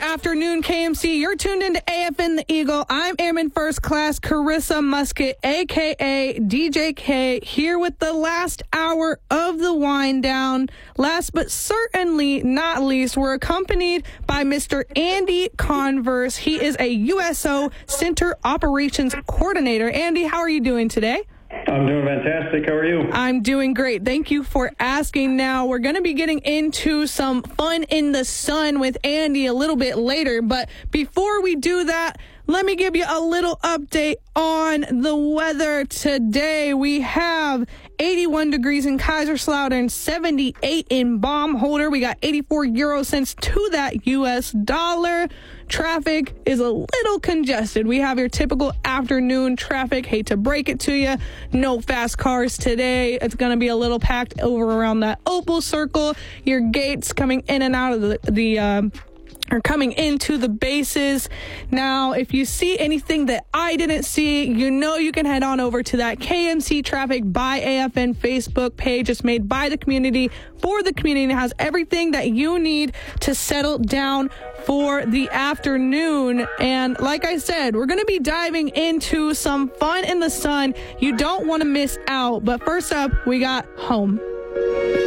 afternoon, KMC. You're tuned into AFN The Eagle. I'm Airman First Class Carissa Musket, a.k.a. DJ K, here with the last hour of the wind down. Last but certainly not least, we're accompanied by Mr. Andy Converse. He is a USO Center Operations Coordinator. Andy, how are you doing today? I'm doing fantastic. How are you? I'm doing great. Thank you for asking. Now, we're going to be getting into some fun in the sun with Andy a little bit later. But before we do that, let me give you a little update on the weather today. We have 81 degrees in Kaiserslautern, 78 in Baumholder. We got 84 euro cents to that U.S. dollar. Traffic is a little congested. We have your typical afternoon traffic. Hate to break it to you. No fast cars today. It's going to be a little packed over around that Opal Circle. Your gates coming in and out of are coming into the bases. Now, if you see anything that I didn't see, you know you can head on over to that KMC Traffic by AFN Facebook page. It's made by the community for the community. It has everything that you need to settle down for the afternoon. And like I said, we're going to be diving into some fun in the sun. You don't want to miss out. But first up, we got home.